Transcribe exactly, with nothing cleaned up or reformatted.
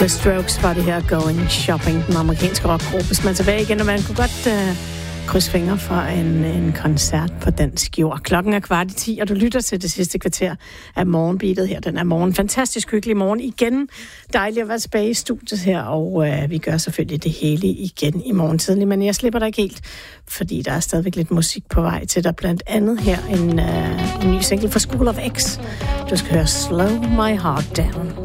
The Strokes var det her Going Shopping, den amerikanske rockgruppe. Så man tilbage igen, og man kunne godt uh, krydse fingre for en, en koncert på dansk jord. Klokken er kvart i ti, og du lytter til det sidste kvarter af morgenbeatet her. Den er morgen. Fantastisk hyggelig morgen igen. Dejligt at være tilbage i studiet her, og uh, vi gør selvfølgelig det hele igen i morgen tidlig. Men jeg slipper dig ikke helt, fordi der er stadigvæk lidt musik på vej til dig. Blandt andet her en, uh, en ny single fra School of X. Du skal høre Slow My Heart Down.